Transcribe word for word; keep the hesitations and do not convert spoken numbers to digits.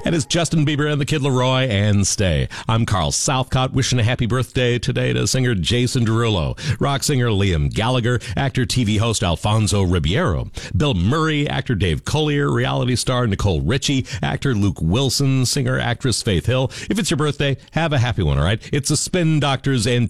And it's Justin Bieber and the Kid Laroi and Stay. I'm Carl Southcott, wishing a happy birthday today to singer Jason Derulo, rock singer Liam Gallagher, actor T V host Alfonso Ribeiro, Bill Murray, actor Dave Collier, reality star Nicole Richie, actor Luke Wilson, singer actress Faith Hill. If it's your birthday, have a happy one, all right? It's the Spin Doctors and